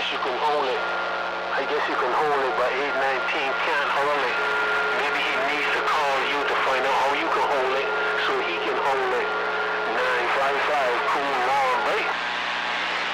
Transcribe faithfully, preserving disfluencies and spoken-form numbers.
guess you can hold it. I guess you can hold it, but eight nineteen can't hold it. Maybe he needs to call you to find out how you can hold it so he can hold it.